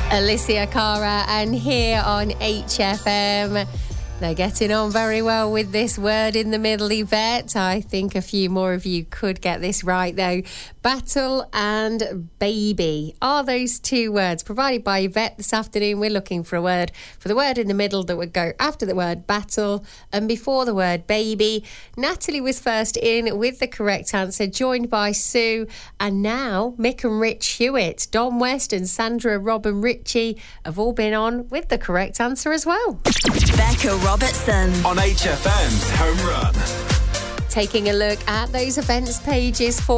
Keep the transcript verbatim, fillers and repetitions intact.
Alicia Cara and here on H F M. They're getting on very well with this word in the middle, Yvette. I think a few more of you could get this right, though. Battle and baby are those two words provided by Yvette this afternoon. We're looking for a word for the word in the middle that would go after the word battle and before the word baby. Natalie was first in with the correct answer, joined by Sue. And now Mick and Rich Hewitt, Don West and Sandra, Rob and Richie have all been on with the correct answer as well. Becca Robertson on H F M's Home Run. Taking a look at those events pages for